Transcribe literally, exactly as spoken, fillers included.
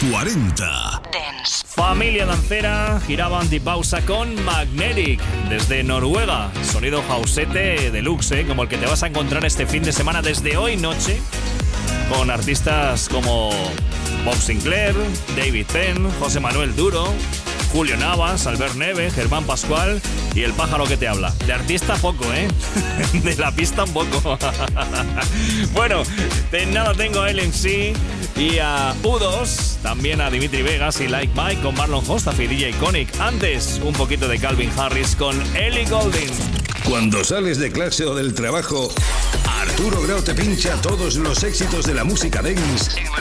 cuarenta. Dance. Familia dancera giraba antipausa con Magnetic desde Noruega. Sonido hausete deluxe, ¿eh? Como el que te vas a encontrar este fin de semana desde hoy noche con artistas como Bob Sinclair, David Penn, José Manuel Duro, Julio Navas, Albert Neve, Germán Pascual y el pájaro que te habla. De artista poco, ¿eh? De la pista un poco. Bueno, de nada tengo a L M C y a U dos, también a Dimitri Vegas y Like Mike con Marlon Hostaf y D J Conic. Antes, un poquito de Calvin Harris con Ellie Goulding. Cuando sales de clase o del trabajo, Arturo Grau te pincha todos los éxitos de la música dance